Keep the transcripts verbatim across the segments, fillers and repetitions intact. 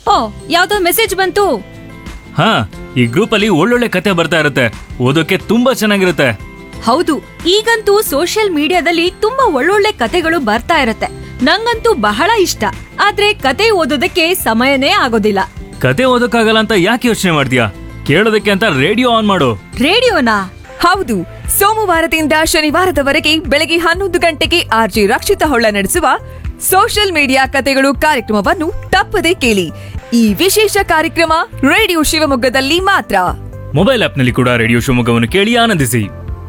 ಓ, ಯಾವ್ದೋ ಮೆಸೇಜ್ ಬಂತು. ಹಾ, ಈ ಗ್ರೂಪ್ ಅಲ್ಲಿ ಒಳ್ಳೊಳ್ಳೆ ಕತೆ ಬರ್ತಾ ಇರುತ್ತೆ, ಓದೋಕೆ ತುಂಬಾ ಚೆನ್ನಾಗಿರುತ್ತೆ. ಹೌದು, ಈಗಂತೂ ಸೋಷಿಯಲ್ ಮೀಡಿಯಾದಲ್ಲಿ ತುಂಬಾ ಒಳ್ಳೊಳ್ಳೆ ಕತೆಗಳು ಬರ್ತಾ ಇರತ್ತೆ. ನಂಗಂತೂ ಬಹಳ ಇಷ್ಟ. ಆದ್ರೆ ಕತೆ ಓದೋದಕ್ಕೆ ಸಮಯನೇ ಆಗೋದಿಲ್ಲ. ಕತೆ ಓದೋಕ್ಕಾಗಲ್ಲ ಅಂತ ಯಾಕೆ ಯೋಚನೆ ಮಾಡ್ತೀಯಾ? ಕೇಳೋದಕ್ಕೆ ಅಂತ ರೇಡಿಯೋ ಆನ್ ಮಾಡು. ರೇಡಿಯೋನಾ? ಹೌದು, ಸೋಮವಾರದಿಂದ ಶನಿವಾರದವರೆಗೆ ಬೆಳಗ್ಗೆ ಹನ್ನೊಂದು ಗಂಟೆಗೆ ಆರ್ಜಿ ರಕ್ಷಿತ ಹೊಳ್ಳ ನಡೆಸುವ ಸೋಷಿಯಲ್ ಮೀಡಿಯಾ ಕತೆಗಳು ಕಾರ್ಯಕ್ರಮವನ್ನು ತಪ್ಪದೇ ಕೇಳಿ. ಈ ವಿಶೇಷ ಕಾರ್ಯಕ್ರಮ ರೇಡಿಯೋ ಶಿವಮೊಗ್ಗದಲ್ಲಿ ಮಾತ್ರ. ಮೊಬೈಲ್ ಆಪ್ನಲ್ಲಿ ಕೂಡ ರೇಡಿಯೋ ಶಿವಮೊಗ್ಗವನ್ನು ಕೇಳಿ ಆನಂದಿಸಿ.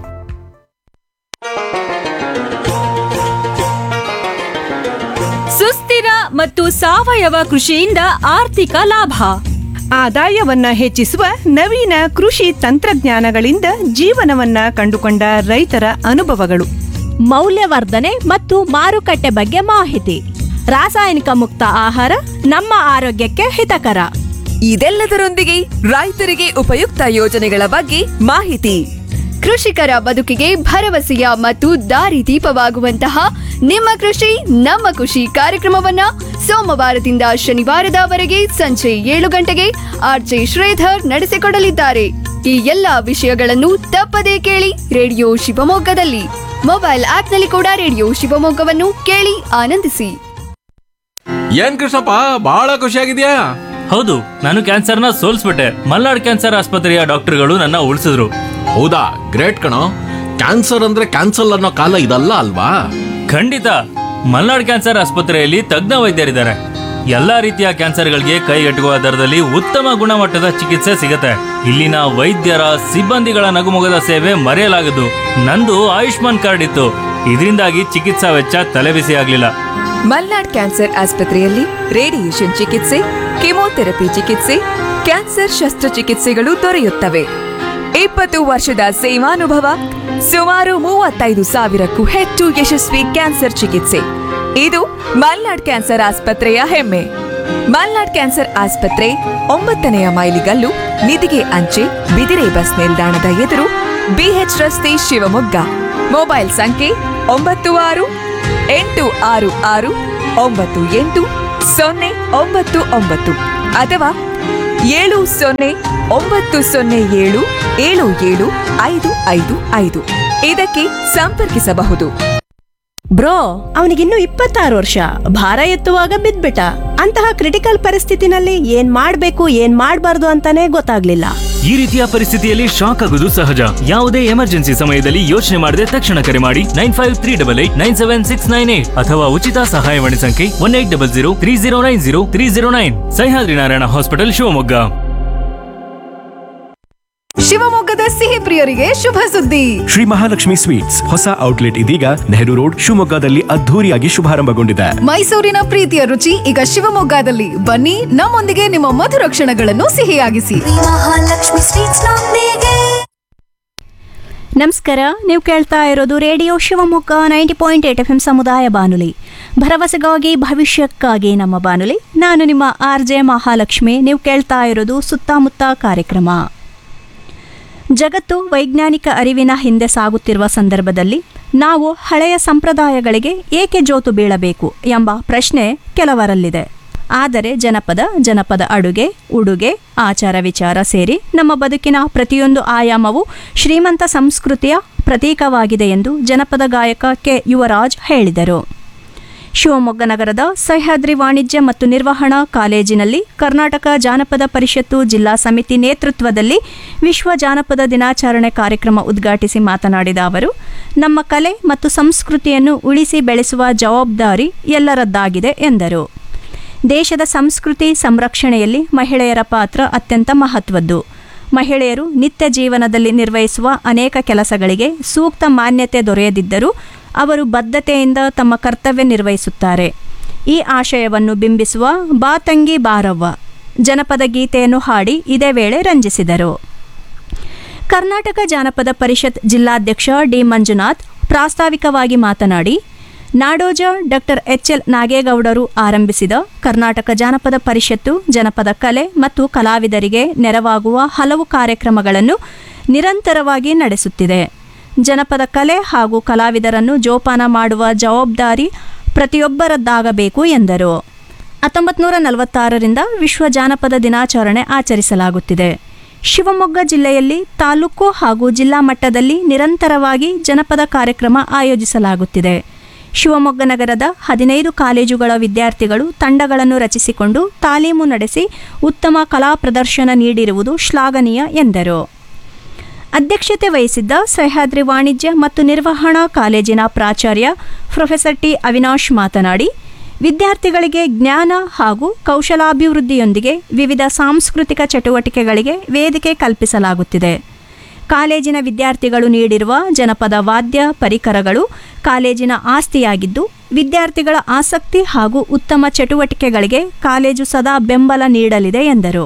ಸುಸ್ಥಿರ ಮತ್ತು ಸಾವಯವ ಕೃಷಿಯಿಂದ ಆರ್ಥಿಕ ಲಾಭ. ಆದಾಯವನ್ನ ಹೆಚ್ಚಿಸುವ ನವೀನ ಕೃಷಿ ತಂತ್ರಜ್ಞಾನಗಳಿಂದ ಜೀವನವನ್ನ ಕಂಡುಕೊಂಡ ರೈತರ ಅನುಭವಗಳು. ಮೌಲ್ಯವರ್ಧನೆ ಮತ್ತು ಮಾರುಕಟ್ಟೆ ಬಗ್ಗೆ ಮಾಹಿತಿ. ರಾಸಾಯನಿಕ ಮುಕ್ತ ಆಹಾರ ನಮ್ಮ ಆರೋಗ್ಯಕ್ಕೆ ಹಿತಕರ. ಇದೆಲ್ಲದರೊಂದಿಗೆ ರೈತರಿಗೆ ಉಪಯುಕ್ತ ಯೋಜನೆಗಳ ಬಗ್ಗೆ ಮಾಹಿತಿ. ಕೃಷಿಕರ ಬದುಕಿಗೆ ಭರವಸೆಯ ಮತ್ತು ದಾರಿದೀಪವಾಗುವಂತಹ ನಿಮ್ಮ ಕೃಷಿ ನಮ್ಮ ಖುಷಿ ಕಾರ್ಯಕ್ರಮವನ್ನ ಸೋಮವಾರದಿಂದ ಶನಿವಾರದವರೆಗೆ ಸಂಜೆ ಏಳು ಗಂಟೆಗೆ ಆರ್ಜೆ ಶ್ರೀಧರ್ ನಡೆಸಿಕೊಡಲಿದ್ದಾರೆ. ಈ ಎಲ್ಲಾ ವಿಷಯಗಳನ್ನು ತಪ್ಪದೇ ಕೇಳಿ ರೇಡಿಯೋ ಶಿವಮೊಗ್ಗದಲ್ಲಿ. ಮೊಬೈಲ್ ಆಪ್ನಲ್ಲಿ ಕೂಡ ರೇಡಿಯೋ ಶಿವಮೊಗ್ಗವನ್ನು ಕೇಳಿ ಆನಂದಿಸಿ. ಏನ್ ಕೃಷ್ಣಪ್ಪ, ಬಹಳ ಖುಷಿಯಾಗಿದ್ಯಾ? ಹೌದು, ನಾನು ಕ್ಯಾನ್ಸರ್ನ ಸೋಲ್ಸ್ಬಿಟ್ಟೆ. ಮಲ್ನಾಡ್ ಕ್ಯಾನ್ಸರ್ ಆಸ್ಪತ್ರೆಯ ಡಾಕ್ಟರ್ಗಳು ನನ್ನ ಉಳಿಸಿದ್ರು. ಹೌದಾ, ಗ್ರೇಟ್ ಕಣೋ. ಕ್ಯಾನ್ಸರ್ ಅಂದ್ರೆ ಕ್ಯಾನ್ಸಲ್ ಅನ್ನೋ ಕಾಲ ಇದಲ್ಲ ಅಲ್ವಾ? ಖಂಡಿತ. ಮಲ್ನಾಡ್ ಕ್ಯಾನ್ಸರ್ ಆಸ್ಪತ್ರೆಯಲ್ಲಿ ತಜ್ಞ ವೈದ್ಯರಿದ್ದಾರೆ. ಎಲ್ಲಾ ರೀತಿಯ ಕ್ಯಾನ್ಸರ್ಗಳಿಗೆ ಕೈಗೆಟುಕುವ ದರದಲ್ಲಿ ಉತ್ತಮ ಗುಣಮಟ್ಟದ ಚಿಕಿತ್ಸೆ ಸಿಗತ್ತೆ. ಇಲ್ಲಿನ ವೈದ್ಯರ ಸಿಬ್ಬಂದಿಗಳ ನಗುಮೊಗದ ಸೇವೆ ಮರೆಯಲಾಗದು. ನಂದು ಆಯುಷ್ಮಾನ್ ಕಾರ್ಡ್ ಇತ್ತು, ಇದರಿಂದಾಗಿ ಚಿಕಿತ್ಸಾ ವೆಚ್ಚ ತಲೆಬಿಸಿ ಆಗ್ಲಿಲ್ಲ. ಮಲ್ನಾಡ್ ಕ್ಯಾನ್ಸರ್ ಆಸ್ಪತ್ರೆಯಲ್ಲಿ ರೇಡಿಯೇಷನ್ ಚಿಕಿತ್ಸೆ, ಕೆಮೊಥೆರಪಿ ಚಿಕಿತ್ಸೆ, ಕ್ಯಾನ್ಸರ್ ಶಸ್ತ್ರಚಿಕಿತ್ಸೆಗಳು ದೊರೆಯುತ್ತವೆ. ಇಪ್ಪತ್ತು ವರ್ಷದ ಸೇವಾನುಭವ, ಸುಮಾರು ಮೂವತ್ತೈದು ಸಾವಿರಕ್ಕೂ ಹೆಚ್ಚು ಯಶಸ್ವಿ ಕ್ಯಾನ್ಸರ್ ಚಿಕಿತ್ಸೆ. ಇದು ಮಲ್ನಾಡ್ ಕ್ಯಾನ್ಸರ್ ಆಸ್ಪತ್ರೆಯ ಹೆಮ್ಮೆ. ಮಲ್ನಾಡ್ ಕ್ಯಾನ್ಸರ್ ಆಸ್ಪತ್ರೆ ಒಂಬತ್ತನೆಯ ಮೈಲಿಗಲ್ಲು, ನಿಧಿಗೆ ಅಂಚೆ, ಬಿದಿರೆ ಬಸ್ ನಿಲ್ದಾಣದ ಎದುರು, ಬಿಎಚ್ ರಸ್ತೆ, ಶಿವಮೊಗ್ಗ. ಮೊಬೈಲ್ ಸಂಖ್ಯೆ ಒಂಬತ್ತು ಆರು ಎಂಟು ಆರು ಆರು ಒಂಬತ್ತು ಎಂಟು ಸೊನ್ನೆ ಒಂಬತ್ತು ಒಂಬತ್ತು ಅಥವಾ ಏಳು ಸೊನ್ನೆ ಒಂಬತ್ತು ಸೊನ್ನೆ ಏಳು ಏಳು ಏಳು ಐದು ಐದು ಐದು. ಇದಕ್ಕೆ ಸಂಪರ್ಕಿಸಬಹುದು. ಬ್ರೋ, ಅವನಿಗಿನ್ನೂ ಇಪ್ಪತ್ತಾರು ವರ್ಷ. ಭಾರ ಎತ್ತುವಾಗ ಬಿದ್ಬಿಟ್ಟ. ಅಂತಹ ಕ್ರಿಟಿಕಲ್ ಪರಿಸ್ಥಿತಿನಲ್ಲಿ ಏನ್ ಮಾಡ್ಬೇಕು ಏನ್ ಮಾಡ್ಬಾರ್ದು ಅಂತಾನೆ ಗೊತ್ತಾಗ್ಲಿಲ್ಲ. ಈ ರೀತಿಯ ಪರಿಸ್ಥಿತಿಯಲ್ಲಿ ಶಾಕ್ ಆಗುವುದು ಸಹಜ. ಯಾವುದೇ ಎಮರ್ಜೆನ್ಸಿ ಸಮಯದಲ್ಲಿ ಯೋಚನೆ ಮಾಡದೆ ತಕ್ಷಣ ಕರೆ ಮಾಡಿ nine five three double eight nine seven six nine eight ಅಥವಾ ಉಚಿತ ಸಹಾಯವಾಣಿ ಸಂಖ್ಯೆ one eight double zero three zero nine zero three zero nine. Sahyadri Narayana hospital, Shivamogga. ಶಿವಮೊಗ್ಗದ ಸಿಹಿ ಪ್ರಿಯರಿಗೆ ಶುಭ ಸುದ್ದಿ. ಶ್ರೀ ಮಹಾಲಕ್ಷ್ಮಿ ಸ್ವೀಟ್ಸ್ ಹೊಸ ಔಟ್ಲೆಟ್ ಇದೀಗ ನೆಹರು ರೋಡ್, ಶಿವಮೊಗ್ಗದಲ್ಲಿ ಅದ್ಧೂರಿಯಾಗಿ ಶುಭಾರಂಭಗೊಂಡಿದೆ. ಮೈಸೂರಿನ ಪ್ರೀತಿಯ ರುಚಿ ಈಗ ಶಿವಮೊಗ್ಗದಲ್ಲಿ. ಬನ್ನಿ, ನಮ್ಮೊಂದಿಗೆ ನಿಮ್ಮ ಮಧುರ ಕ್ಷಣಗಳನ್ನು ಸಿಹಿಯಾಗಿಸಿ. ನಮಸ್ಕಾರ, ನೀವು ಕೇಳ್ತಾ ಇರೋದು radio Shivamogga ninety point eight F M ಸಮುದಾಯ ಬಾನುಲಿ. ಭರವಸೆಗಾಗಿ ಭವಿಷ್ಯಕ್ಕಾಗಿ ನಮ್ಮ ಬಾನುಲಿ. ನಾನು ನಿಮ್ಮ ಆರ್ ಜೆ ಮಹಾಲಕ್ಷ್ಮಿ. ನೀವು ಕೇಳ್ತಾ ಇರೋದು ಸುತ್ತಮುತ್ತ ಕಾರ್ಯಕ್ರಮ. ಜಗತ್ತು ವೈಜ್ಞಾನಿಕ ಅರಿವಿನ ಹಿಂದೆ ಸಾಗುತ್ತಿರುವ ಸಂದರ್ಭದಲ್ಲಿ ನಾವು ಹಳೆಯ ಸಂಪ್ರದಾಯಗಳಿಗೆ ಏಕೆ ಜೋತು ಬೀಳಬೇಕು ಎಂಬ ಪ್ರಶ್ನೆ ಕೆಲವರಲ್ಲಿದೆ. ಆದರೆ ಜನಪದ, ಜನಪದ ಅಡುಗೆ, ಉಡುಗೆ, ಆಚಾರ ವಿಚಾರ ಸೇರಿ ನಮ್ಮ ಬದುಕಿನ ಪ್ರತಿಯೊಂದು ಆಯಾಮವು ಶ್ರೀಮಂತ ಸಂಸ್ಕೃತಿಯ ಪ್ರತೀಕವಾಗಿದೆ ಎಂದು ಜನಪದ ಗಾಯಕ ಕೆ ಯುವರಾಜ್ ಹೇಳಿದರು. ಶಿವಮೊಗ್ಗ ನಗರದ ಸಹ್ಯಾದ್ರಿ ವಾಣಿಜ್ಯ ಮತ್ತು ನಿರ್ವಹಣಾ ಕಾಲೇಜಿನಲ್ಲಿ ಕರ್ನಾಟಕ ಜಾನಪದ ಪರಿಷತ್ತು ಜಿಲ್ಲಾ ಸಮಿತಿ ನೇತೃತ್ವದಲ್ಲಿ ವಿಶ್ವ ಜಾನಪದ ದಿನಾಚರಣೆ ಕಾರ್ಯಕ್ರಮ ಉದ್ಘಾಟಿಸಿ ಮಾತನಾಡಿದ ಅವರು, ನಮ್ಮ ಕಲೆ ಮತ್ತು ಸಂಸ್ಕೃತಿಯನ್ನು ಉಳಿಸಿ ಬೆಳೆಸುವ ಜವಾಬ್ದಾರಿ ಎಲ್ಲರದ್ದಾಗಿದೆ ಎಂದರು. ದೇಶದ ಸಂಸ್ಕೃತಿ ಸಂರಕ್ಷಣೆಯಲ್ಲಿ ಮಹಿಳೆಯರ ಪಾತ್ರ ಅತ್ಯಂತ ಮಹತ್ವದ್ದು. ಮಹಿಳೆಯರು ನಿತ್ಯ ಜೀವನದಲ್ಲಿ ನಿರ್ವಹಿಸುವ ಅನೇಕ ಕೆಲಸಗಳಿಗೆ ಸೂಕ್ತ ಮಾನ್ಯತೆ ದೊರೆಯದಿದ್ದರೂ ಅವರು ಬದ್ಧತೆಯಿಂದ ತಮ್ಮ ಕರ್ತವ್ಯ ನಿರ್ವಹಿಸುತ್ತಾರೆ. ಈ ಆಶಯವನ್ನು ಬಿಂಬಿಸುವ ಬಾ ತಂಗಿ ಬಾರವ್ವ ಜನಪದ ಗೀತೆಯನ್ನು ಹಾಡಿ ಇದೇ ವೇಳೆ ರಂಜಿಸಿದರು. ಕರ್ನಾಟಕ ಜಾನಪದ ಪರಿಷತ್ ಜಿಲ್ಲಾಧ್ಯಕ್ಷ ಡಿ ಮಂಜುನಾಥ್ ಪ್ರಾಸ್ತಾವಿಕವಾಗಿ ಮಾತನಾಡಿ, ನಾಡೋಜ ಡಾಕ್ಟರ್ ಎಚ್ ಎಲ್ ನಾಗೇಗೌಡರು ಆರಂಭಿಸಿದ ಕರ್ನಾಟಕ ಜಾನಪದ ಪರಿಷತ್ತು ಜನಪದ ಕಲೆ ಮತ್ತು ಕಲಾವಿದರಿಗೆ ನೆರವಾಗುವ ಹಲವು ಕಾರ್ಯಕ್ರಮಗಳನ್ನು ನಿರಂತರವಾಗಿ ನಡೆಸುತ್ತಿದೆ. ಜನಪದ ಕಲೆ ಹಾಗೂ ಕಲಾವಿದರನ್ನು ಜೋಪಾನ ಮಾಡುವ ಜವಾಬ್ದಾರಿ ಪ್ರತಿಯೊಬ್ಬರದ್ದಾಗಬೇಕು ಎಂದರು. ಹತ್ತೊಂಬತ್ತು ನೂರ ನಲವತ್ತಾರರಿಂದ ವಿಶ್ವ ಜಾನಪದ ದಿನಾಚರಣೆ ಆಚರಿಸಲಾಗುತ್ತಿದೆ. ಶಿವಮೊಗ್ಗ ಜಿಲ್ಲೆಯಲ್ಲಿ ತಾಲೂಕು ಹಾಗೂ ಜಿಲ್ಲಾ ಮಟ್ಟದಲ್ಲಿ ನಿರಂತರವಾಗಿ ಜನಪದ ಕಾರ್ಯಕ್ರಮ ಆಯೋಜಿಸಲಾಗುತ್ತಿದೆ. ಶಿವಮೊಗ್ಗ ನಗರದ ಹದಿನೈದು ಕಾಲೇಜುಗಳ ವಿದ್ಯಾರ್ಥಿಗಳು ತಂಡಗಳನ್ನು ರಚಿಸಿಕೊಂಡು ತಾಲೀಮು ನಡೆಸಿ ಉತ್ತಮ ಕಲಾ ಪ್ರದರ್ಶನ ನೀಡಿರುವುದು ಶ್ಲಾಘನೀಯ ಎಂದರು. ಅಧ್ಯಕ್ಷತೆ ವಹಿಸಿದ್ದ ಸಹ್ಯಾದ್ರಿ ವಾಣಿಜ್ಯ ಮತ್ತು ನಿರ್ವಹಣಾ ಕಾಲೇಜಿನ ಪ್ರಾಚಾರ್ಯ ಪ್ರೊಫೆಸರ್ ಟಿ ಅವಿನಾಶ್ ಮಾತನಾಡಿ, ವಿದ್ಯಾರ್ಥಿಗಳಿಗೆ ಜ್ಞಾನ ಹಾಗೂ ಕೌಶಲಾಭಿವೃದ್ಧಿಯೊಂದಿಗೆ ವಿವಿಧ ಸಾಂಸ್ಕೃತಿಕ ಚಟುವಟಿಕೆಗಳಿಗೆ ವೇದಿಕೆ ಕಲ್ಪಿಸಲಾಗುತ್ತಿದೆ. ಕಾಲೇಜಿನ ವಿದ್ಯಾರ್ಥಿಗಳು ನೀಡಿರುವ ಜನಪದ ವಾದ್ಯ ಪರಿಕರಗಳು ಕಾಲೇಜಿನ ಆಸ್ತಿಯಾಗಿದ್ದು, ವಿದ್ಯಾರ್ಥಿಗಳ ಆಸಕ್ತಿ ಹಾಗೂ ಉತ್ತಮ ಚಟುವಟಿಕೆಗಳಿಗೆ ಕಾಲೇಜು ಸದಾ ಬೆಂಬಲ ನೀಡಲಿದೆ ಎಂದರು.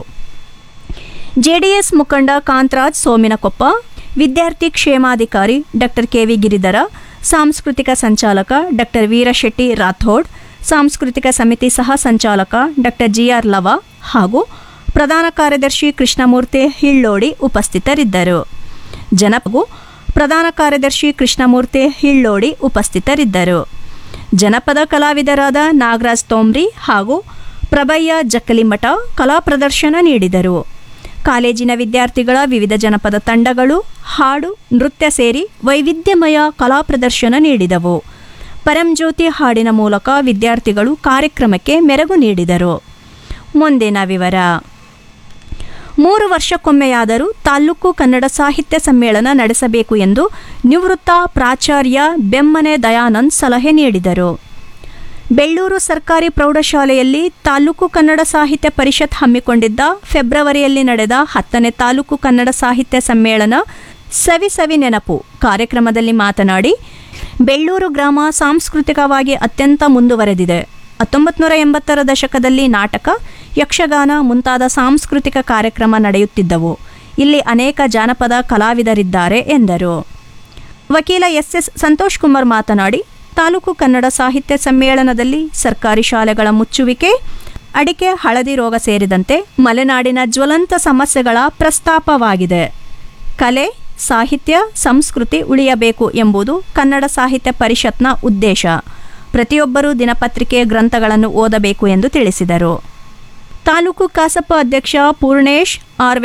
ಜೆಡಿಎಸ್ ಮುಖಂಡ ಕಾಂತರಾಜ್ ಸೋಮಿನಕೊಪ್ಪ, ವಿದ್ಯಾರ್ಥಿ ಕ್ಷೇಮಾಧಿಕಾರಿ ಡಾಕ್ಟರ್ ಕೆವಿ ಗಿರಿಧರ, ಸಾಂಸ್ಕೃತಿಕ ಸಂಚಾಲಕ ಡಾಕ್ಟರ್ ವೀರಶೆಟ್ಟಿ ರಾಥೋಡ್, ಸಾಂಸ್ಕೃತಿಕ ಸಮಿತಿ ಸಹ ಸಂಚಾಲಕ ಡಾಕ್ಟರ್ ಜಿಆರ್ ಲವ ಹಾಗೂ ಪ್ರಧಾನ ಕಾರ್ಯದರ್ಶಿ ಕೃಷ್ಣಮೂರ್ತಿ ಹಿಳ್ಳೋಡಿ ಉಪಸ್ಥಿತರಿದ್ದರು. ಜನಪಗೂ ಪ್ರಧಾನ ಕಾರ್ಯದರ್ಶಿ ಕೃಷ್ಣಮೂರ್ತಿ ಹಿಳ್ಳೋಡಿ ಉಪಸ್ಥಿತರಿದ್ದರು. ಜನಪದ ಕಲಾವಿದರಾದ ನಾಗರಾಜ್ ತೋಮ್ರಿ ಹಾಗೂ ಪ್ರಭಯ್ಯ ಜಕ್ಕಲಿಮಠ ಕಲಾ ಪ್ರದರ್ಶನ ನೀಡಿದರು. ಕಾಲೇಜಿನ ವಿದ್ಯಾರ್ಥಿಗಳ ವಿವಿಧ ಜನಪದ ತಂಡಗಳು ಹಾಡು, ನೃತ್ಯ ಸೇರಿ ವೈವಿಧ್ಯಮಯ ಕಲಾ ಪ್ರದರ್ಶನ ನೀಡಿದವು. ಪರಂಜ್ಯೋತಿ ಹಾಡಿನ ಮೂಲಕ ವಿದ್ಯಾರ್ಥಿಗಳು ಕಾರ್ಯಕ್ರಮಕ್ಕೆ ಮೆರುಗು ನೀಡಿದರು. ಮುಂದಿನ ವಿವರ. ಮೂರು ವರ್ಷಕ್ಕೊಮ್ಮೆಯಾದರೂ ತಾಲ್ಲೂಕು ಕನ್ನಡ ಸಾಹಿತ್ಯ ಸಮ್ಮೇಳನ ನಡೆಸಬೇಕು ಎಂದು ನಿವೃತ್ತ ಪ್ರಾಚಾರ್ಯ ಬೆಮ್ಮನೆ ದಯಾನಂದ್ ಸಲಹೆ ನೀಡಿದರು. ಬೆಳ್ಳೂರು ಸರ್ಕಾರಿ ಪ್ರೌಢಶಾಲೆಯಲ್ಲಿ ತಾಲ್ಲೂಕು ಕನ್ನಡ ಸಾಹಿತ್ಯ ಪರಿಷತ್ ಹಮ್ಮಿಕೊಂಡಿದ್ದ ಫೆಬ್ರವರಿಯಲ್ಲಿ ನಡೆದ ಹತ್ತನೇ ತಾಲೂಕು ಕನ್ನಡ ಸಾಹಿತ್ಯ ಸಮ್ಮೇಳನ ಸವಿ ಸವಿ ನೆನಪು ಕಾರ್ಯಕ್ರಮದಲ್ಲಿ ಮಾತನಾಡಿ, ಬೆಳ್ಳೂರು ಗ್ರಾಮ ಸಾಂಸ್ಕೃತಿಕವಾಗಿ ಅತ್ಯಂತ ಮುಂದುವರೆದಿದೆ. ಹತ್ತೊಂಬತ್ತು ನೂರ ಎಂಬತ್ತರ ದಶಕದಲ್ಲಿ ನಾಟಕ, ಯಕ್ಷಗಾನ ಮುಂತಾದ ಸಾಂಸ್ಕೃತಿಕ ಕಾರ್ಯಕ್ರಮ ನಡೆಯುತ್ತಿದ್ದವು. ಇಲ್ಲಿ ಅನೇಕ ಜಾನಪದ ಕಲಾವಿದರಿದ್ದಾರೆ ಎಂದರು. ವಕೀಲ ಎಸ್ ಎಸ್ ಸಂತೋಷ್ ಕುಮಾರ್ ಮಾತನಾಡಿ, ತಾಲೂಕು ಕನ್ನಡ ಸಾಹಿತ್ಯ ಸಮ್ಮೇಳನದಲ್ಲಿ ಸರ್ಕಾರಿ ಶಾಲೆಗಳ ಮುಚ್ಚುವಿಕೆ, ಅಡಿಕೆ ಹಳದಿ ರೋಗ ಸೇರಿದಂತೆ ಮಲೆನಾಡಿನ ಜ್ವಲಂತ ಸಮಸ್ಯೆಗಳ ಪ್ರಸ್ತಾಪವಾಗಿದೆ. ಕಲೆ, ಸಾಹಿತ್ಯ, ಸಂಸ್ಕೃತಿ ಉಳಿಯಬೇಕು ಎಂಬುದು ಕನ್ನಡ ಸಾಹಿತ್ಯ ಪರಿಷತ್ನ ಉದ್ದೇಶ. ಪ್ರತಿಯೊಬ್ಬರೂ ದಿನಪತ್ರಿಕೆ ಗ್ರಂಥಗಳನ್ನು ಓದಬೇಕು ಎಂದು ತಿಳಿಸಿದರು. ತಾಲೂಕು ಕಸಾಪ ಅಧ್ಯಕ್ಷ ಪೂರ್ಣೇಶ್ ಆರ್